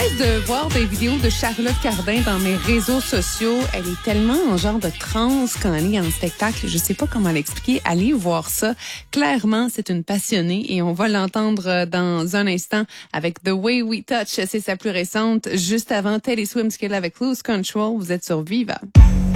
cesse de voir des vidéos de Charlotte Cardin dans mes réseaux sociaux. Elle est tellement en genre de transe quand elle est en spectacle. Je sais pas comment l'expliquer. Allez voir ça. Clairement, c'est une passionnée et on va l'entendre dans un instant avec The Way We Touch. C'est sa plus récente, juste avant Teddy Swims qu'elle avec Lose Control. Vous êtes sur Viva.